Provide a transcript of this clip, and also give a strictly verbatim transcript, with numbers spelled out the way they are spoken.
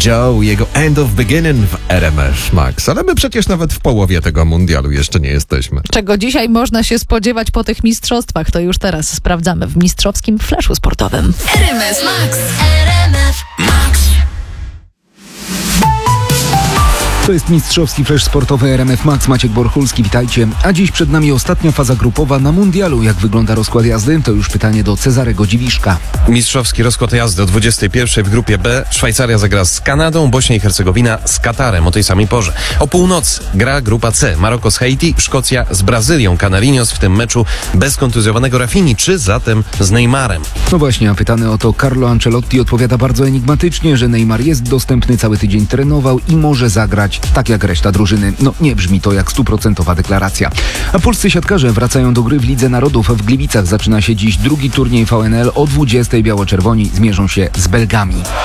Joe, jego End of Beginning w R M F Max. Ale my przecież nawet w połowie tego mundialu jeszcze nie jesteśmy. Czego dzisiaj można się spodziewać po tych mistrzostwach, to już teraz sprawdzamy w mistrzowskim flashu sportowym. R M F Max. R M F Max. To jest mistrzowski flash sportowy R M F Max. Maciek Borchulski, witajcie. A dziś przed nami ostatnia faza grupowa na mundialu. Jak wygląda rozkład jazdy? To już pytanie do Cezarego Dziwiszka. Mistrzowski rozkład jazdy o dwudziestej pierwszej w grupie B. Szwajcaria zagra z Kanadą, Bośnia i Hercegowina z Katarem o tej samej porze. O północy gra grupa C. Maroko z Haiti, Szkocja z Brazylią. Canarinos w tym meczu bez kontuzjowanego Rafini, czy zatem z Neymarem. No właśnie, a pytany o to Carlo Ancelotti odpowiada bardzo enigmatycznie, że Neymar jest dostępny, cały tydzień trenował i może zagrać tak jak reszta drużyny. No nie brzmi to jak stuprocentowa deklaracja. A polscy siatkarze wracają do gry w Lidze Narodów. W Gliwicach zaczyna się dziś drugi turniej V N L. O dwudziestej biało-czerwoni zmierzą się z Belgami.